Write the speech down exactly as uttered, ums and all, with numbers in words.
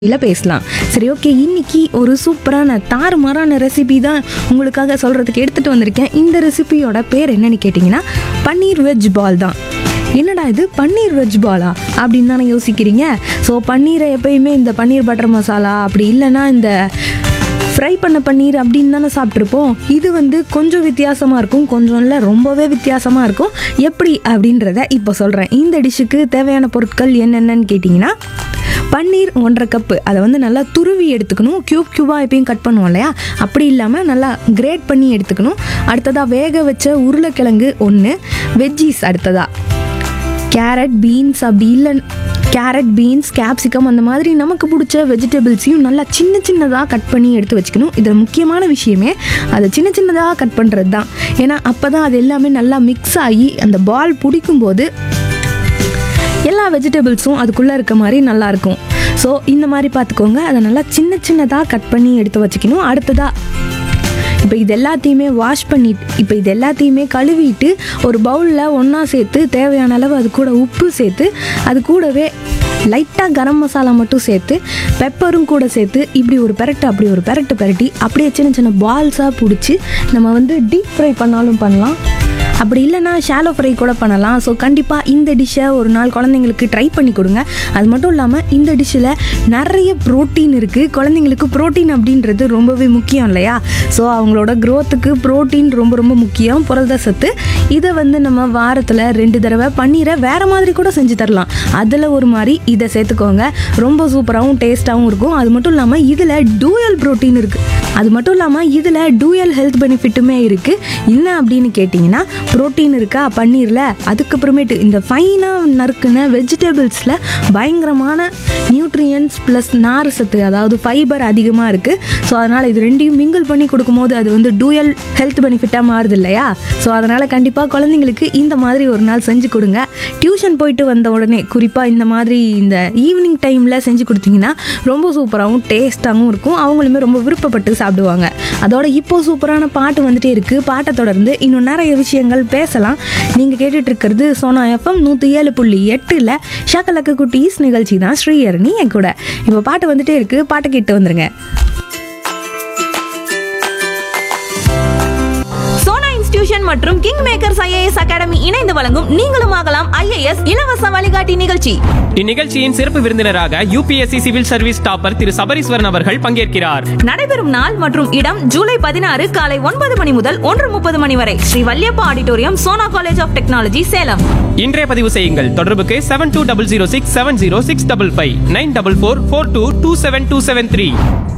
இல்ல பேசலாம். சரி, ஓகே. இன்னைக்கு ஒரு சூப்பரான தாறுமாறான ரெசிபி தான் உங்களுக்காக சொல்கிறதுக்கு எடுத்துகிட்டு வந்திருக்கேன். இந்த ரெசிபியோட பேர் என்னன்னு கேட்டிங்கன்னா பன்னீர் வெஜ் பால் தான். என்னடா இது பன்னீர் வெஜ் பாலா அப்படின்னு தானே யோசிக்கிறீங்க. ஸோ பன்னீரை எப்பயுமே இந்த பன்னீர் பட்டர் மசாலா அப்படி இல்லைன்னா இந்த ஃப்ரை பண்ண பன்னீர் அப்படின்னு தானே சாப்பிட்ருப்போம். இது வந்து கொஞ்சம் வித்தியாசமாக இருக்கும், கொஞ்சம் இல்லை ரொம்பவே வித்தியாசமாக இருக்கும். எப்படி அப்படின்றத இப்போ சொல்கிறேன். இந்த டிஷ்ஷுக்கு தேவையான பொருட்கள் என்னென்னு கேட்டிங்கன்னா, பன்னீர் ஒன்றரை கப்பு, அதை வந்து நல்லா துருவி எடுத்துக்கணும். க்யூப் க்யூபாக எப்பயும் கட் பண்ணுவோம் இல்லையா, அப்படி இல்லாமல் நல்லா கிரேட் பண்ணி எடுத்துக்கணும். அடுத்ததாக வேக வச்ச உருளைக்கிழங்கு ஒன்று, வெஜ்ஜீஸ் அடுத்ததாக கேரட், பீன்ஸ் அப்படி இல்லை கேரட், பீன்ஸ், கேப்சிகம் அந்த மாதிரி நமக்கு பிடிச்ச வெஜிடபிள்ஸையும் நல்லா சின்ன சின்னதாக கட் பண்ணி எடுத்து வச்சுக்கணும். இதில் முக்கியமான விஷயமே அதை சின்ன சின்னதாக கட் பண்ணுறது தான். ஏன்னா அப்போ தான் அது எல்லாமே நல்லா மிக்ஸ் ஆகி அந்த பால் பிடிக்கும்போது எல்லா வெஜிடபிள்ஸும் அதுக்குள்ளே இருக்க மாதிரி நல்லாயிருக்கும். ஸோ இந்த மாதிரி பார்த்துக்கோங்க. அதை நல்லா சின்ன சின்னதாக கட் பண்ணி எடுத்து வச்சுக்கணும். அடுத்ததாக இப்போ இது எல்லாத்தையுமே வாஷ் பண்ணிட்டு இப்போ இது எல்லாத்தையுமே கழுவிட்டு ஒரு பவுலில் ஒன்றா சேர்த்து தேவையான அளவு அது கூட உப்பு சேர்த்து அது கூடவே லைட்டாக கரம் மசாலா மட்டும் சேர்த்து பெப்பரும் கூட சேர்த்து இப்படி ஒரு பெரட்டு அப்படி ஒரு பெரட்டு பெரட்டி அப்படியே சின்ன சின்ன பால்ஸாக பிடிச்சி நம்ம வந்து டீப் ஃப்ரை பண்ணாலும் பண்ணலாம், அப்படி இல்லைனா ஷாலோ ஃப்ரை கூட பண்ணலாம். ஸோ கண்டிப்பாக இந்த டிஷ்ஷை ஒரு நாள் குழந்தைங்களுக்கு ட்ரை பண்ணி கொடுங்க. அது மட்டும் இல்லாமல் இந்த டிஷ்ஷில் நிறைய ப்ரோட்டீன் இருக்குது. குழந்தைங்களுக்கு ப்ரோட்டீன் அப்படின்றது ரொம்பவே முக்கியம் இல்லையா. ஸோ அவங்களோட க்ரோத்துக்கு ப்ரோட்டீன் ரொம்ப ரொம்ப முக்கியம், புரத சத்து. இதை வந்து நம்ம வாரத்தில் ரெண்டு தடவை பன்னீரை வேறு மாதிரி கூட செஞ்சு தரலாம். அதில் ஒரு மாதிரி இதை சேர்த்துக்கோங்க. ரொம்ப சூப்பராகவும் டேஸ்ட்டாகவும் இருக்கும். அது மட்டும் இல்லாமல் இதில் டூயல் ப்ரோட்டீன் இருக்குது. அது மட்டும் இல்லாமல் இதில் டூயல் ஹெல்த் பெனிஃபிட்டுமே இருக்குது. என்ன அப்படின்னு கேட்டிங்கன்னா, ப்ரோட்டீன் இருக்கா பன்னீரில், அதுக்கப்புறமேட்டு இந்த ஃபைனாக நறுக்குன வெஜிடபிள்ஸில் பயங்கரமான நியூட்ரியன்ஸ் ப்ளஸ் நார் சத்து, அதாவது ஃபைபர் அதிகமாக இருக்குது. ஸோ அதனால் இது ரெண்டையும் மிங்கிள் பண்ணி கொடுக்கும்போது அது வந்து டூயல் ஹெல்த் பெனிஃபிட்டாக மாறுது இல்லையா. ஸோ அதனால் கண்டிப்பாக குழந்தைங்களுக்கு இந்த மாதிரி ஒரு நாள் செஞ்சு கொடுங்க. டியூஷன் போயிட்டு வந்த உடனே குறிப்பாக இந்த மாதிரி இந்த ஈவினிங் டைமில் செஞ்சு கொடுத்தீங்கன்னா ரொம்ப சூப்பராகவும் டேஸ்ட்டாகவும் இருக்கும். அவங்களுமே ரொம்ப விருப்பப்பட்டு சாப்பிடுவாங்க. அதோட இப்போது சூப்பரான பாட்டு வந்துட்டே இருக்குது. பாட்டை தொடர்ந்து இன்னும் நிறைய விஷயங்கள் பேசலாம். நீங்கள் கேட்டுட்டு இருக்கிறது சோனா எஃப்எம் நூற்றி ஏழு புள்ளி எட்டில் ஷாக்கலக்க குட்டீஸ் நிகழ்ச்சி தான். ஸ்ரீஹரணி என் கூட. இப்போ பாட்டு வந்துட்டே இருக்குது, பாட்டை கேட்டு வந்துருங்க. டியூஷன் மற்றும் கிங் மேக்கர்ஸ் ஐஏஎஸ் அகாடமி இணைந்து வழங்கும் நீங்களும் ஆகலாம் ஐஏஎஸ் இலவச வழிகாட்டி நிகழ்ச்சி. இந்நிகழ்ச்சியின் சிறப்பு விருந்தினராக யூபிஎஸ்சி சிவில் சர்வீஸ் டாப்பர் திரு சபரீஸ்வரன் அவர்கள் பங்கேற்கிறார். நடைபெறும் நாள் மற்றும் இடம் ஜூலை பதினாறு காலை ஒன்பது மணி முதல் ஒன்று முப்பது மணி வரை Sri Valliappa auditorium, Sona college of technology, Salem. இன்றைய பதிவு செய்யுங்கள். தொடர்புக்கு seven two double zero six seven zero six double five nine double four four two two seven two seven three.